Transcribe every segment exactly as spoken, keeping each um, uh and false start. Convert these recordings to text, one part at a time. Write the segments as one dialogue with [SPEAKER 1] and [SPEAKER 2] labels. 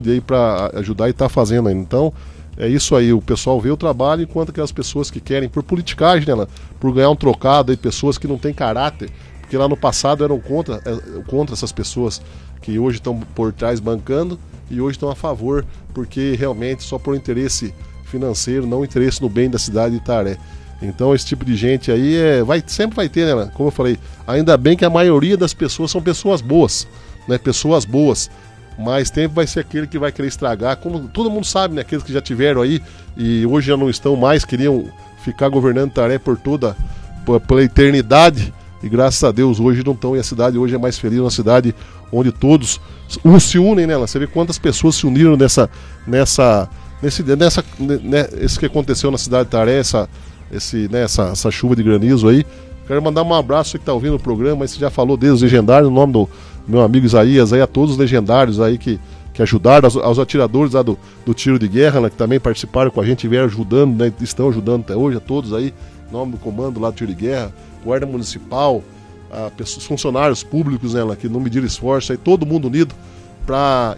[SPEAKER 1] aí para ajudar e tá fazendo ainda. Então, é isso aí, o pessoal vê o trabalho, enquanto aquelas pessoas que querem, por politicagem, né, por ganhar um trocado, aí, pessoas que não têm caráter, porque lá no passado eram contra, contra essas pessoas que hoje estão por trás bancando e hoje estão a favor, porque realmente só por interesse financeiro, não interesse no bem da cidade de Itaré. Então esse tipo de gente aí é, vai, sempre vai ter, né? Como eu falei, ainda bem que a maioria das pessoas são pessoas boas, né? Pessoas boas. Mas sempre vai ser aquele que vai querer estragar, como todo mundo sabe, né? Aqueles que já tiveram aí e hoje já não estão mais, queriam ficar governando Itaré por toda, pela eternidade, e graças a Deus hoje não estão, e a cidade hoje é mais feliz, uma cidade onde todos uns se unem, né? Você vê quantas pessoas se uniram nessa, nessa, nesse, nessa, né? Esse que aconteceu na cidade de Itaré, essa, esse, né? essa, essa chuva de granizo aí. Quero mandar um abraço que está ouvindo o programa, mas você já falou deles, legendários, no nome do meu amigo Isaías, aí, a todos os legendários aí que, que ajudaram, aos, aos atiradores lá do, do tiro de guerra, né, que também participaram com a gente, vieram ajudando, né, estão ajudando até hoje, a todos aí, em nome do comando lá do tiro de guerra, guarda municipal, a pessoas, funcionários públicos, né, que não mediram esforço, aí, todo mundo unido para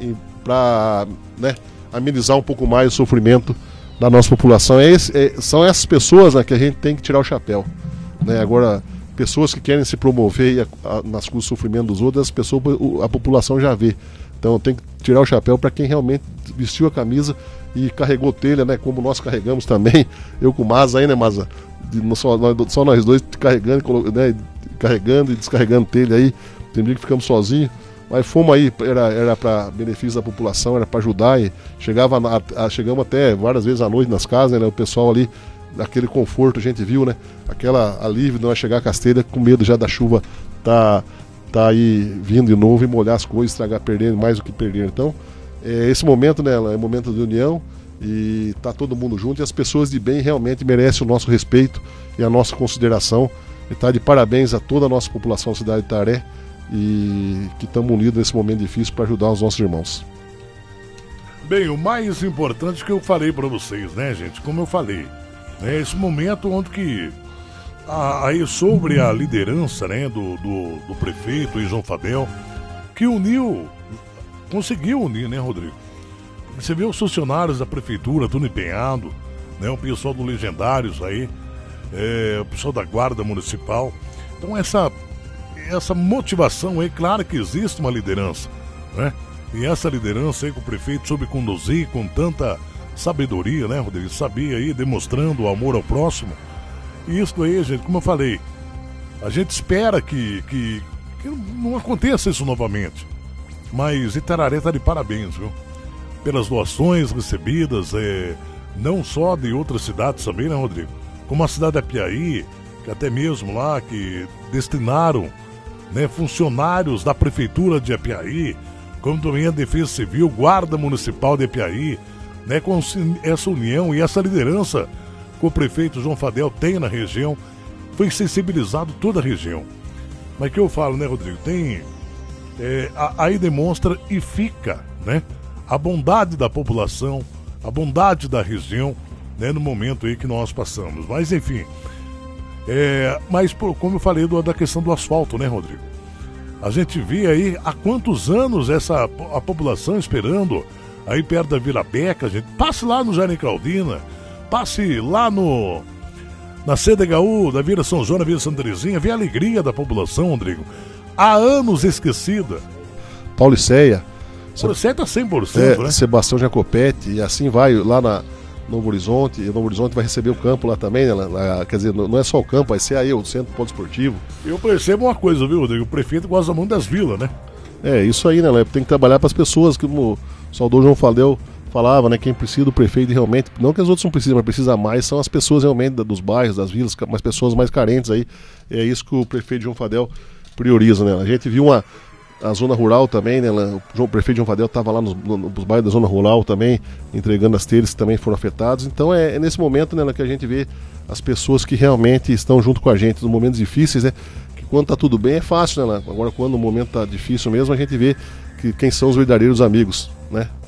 [SPEAKER 1] né, amenizar um pouco mais o sofrimento da nossa população. É esse, é, são essas pessoas, né, que a gente tem que tirar o chapéu, né? Agora, pessoas que querem se promover e a, a, nas custas do sofrimento dos outros, as pessoas, a população já vê. Então tem que tirar o chapéu para quem realmente vestiu a camisa e carregou telha, né? Como nós carregamos também. Eu com o Maza aí, né, Maza? Só nós, só nós dois carregando, né, carregando e descarregando telha aí. Tem dia que ficamos sozinhos. Mas fomos aí, era para benefício da população, era para ajudar. E chegava a, a, chegamos até várias vezes à noite nas casas, né? O pessoal ali, aquele conforto, a gente viu, né? Aquela alívio de nós chegar a Castelha com medo já da chuva tá, tá aí vindo de novo e molhar as coisas, estragar, perder mais do que perder. Então, é, esse momento, né, é momento de união e tá todo mundo junto, e as pessoas de bem realmente merecem o nosso respeito e a nossa consideração. E tá de parabéns a toda a nossa população da cidade de Itaré, e que estamos unidos nesse momento difícil para ajudar os nossos irmãos.
[SPEAKER 2] Bem, o mais importante que eu falei para vocês, né, gente, como eu falei, é esse momento onde que a, aí sobre a liderança, né, do, do, do prefeito e João Fadel, que uniu, conseguiu unir, né, Rodrigo? Você vê os funcionários da prefeitura, tudo empenhado, né, o pessoal do Legendários aí, é, o pessoal da Guarda Municipal. Então essa, essa motivação aí, claro que existe uma liderança, né? E essa liderança aí que o prefeito soube conduzir com tanta sabedoria, né, Rodrigo? Sabia aí, demonstrando o amor ao próximo. E isso aí, gente, como eu falei, a gente espera que, que, que não aconteça isso novamente. Mas Itararé está de parabéns, viu? Pelas doações recebidas, é, não só de outras cidades também, né, Rodrigo? Como a cidade de Apiaí, que até mesmo lá, que destinaram, né, funcionários da prefeitura de Apiaí, como também a Defesa Civil, Guarda Municipal de Apiaí, né, com essa união e essa liderança que o prefeito João Fadel tem na região, foi sensibilizado toda a região. Mas que eu falo, né, Rodrigo, tem, é, aí demonstra e fica, né, a bondade da população, a bondade da região, né, no momento aí que nós passamos. Mas enfim, é, mas por, como eu falei do, da questão do asfalto, né, Rodrigo? A gente vê aí há quantos anos essa a população esperando aí perto da Vila Beca, gente. Passe lá no Jardim Caldina, passe lá no na C D H U da Vila São João, na Vila Santa Terezinha, vê a alegria da população, Rodrigo. Há anos esquecida.
[SPEAKER 1] Pauliceia.
[SPEAKER 2] Pauliceia tá cem por cento,
[SPEAKER 1] é,
[SPEAKER 2] né?
[SPEAKER 1] Sebastião Jacopete, e assim vai lá na Novo Horizonte, e Novo Horizonte vai receber o campo lá também, né? Lá, quer dizer, não é só o campo, vai ser aí o Centro Poliesportivo.
[SPEAKER 2] Eu percebo uma coisa, viu, Rodrigo? O prefeito gosta muito das vilas, né?
[SPEAKER 1] É, isso aí, né? Tem que trabalhar para as pessoas, que o saudoso João Fadel falava, né? Quem precisa do prefeito realmente, não que as outras não precisam, mas precisa mais, são as pessoas realmente dos bairros, das vilas, as pessoas mais carentes aí. É isso que o prefeito João Fadel prioriza, né? A gente viu uma a zona rural também, né? O João, o prefeito João Fadel estava lá nos, nos bairros da zona rural também, entregando as telhas que também foram afetados. Então é, é nesse momento, né, que a gente vê as pessoas que realmente estão junto com a gente nos momentos difíceis, né? Que quando tá tudo bem é fácil, né? Agora quando o momento tá difícil mesmo, a gente vê que quem são os verdadeiros amigos, né?